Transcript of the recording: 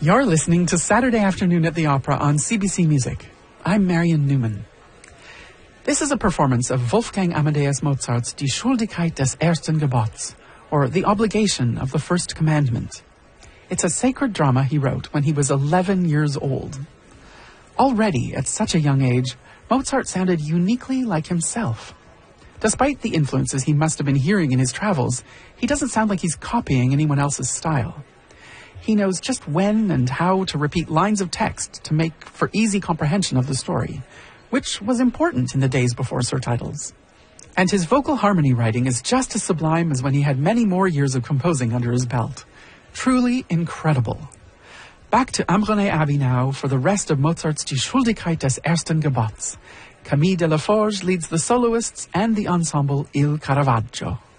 You're listening to Saturday Afternoon at the Opera on CBC Music. I'm Marion Newman. This is a performance of Wolfgang Amadeus Mozart's Die Schuldigkeit des ersten Gebots, or The Obligation of the First Commandment. It's a sacred drama he wrote when he was 11 years old. Already, at such a young age, Mozart sounded uniquely like himself. Despite the influences he must have been hearing in his travels, he doesn't sound like he's copying anyone else's style. He knows just when and how to repeat lines of text to make for easy comprehension of the story, which was important in the days before surtitles. And his vocal harmony writing is just as sublime as when he had many more years of composing under his belt. Truly incredible. Back to Ambronay Abbey now for the rest of Mozart's Die Schuldigkeit des ersten Gebots. Camille Delaforge leads the soloists and the ensemble Il Caravaggio.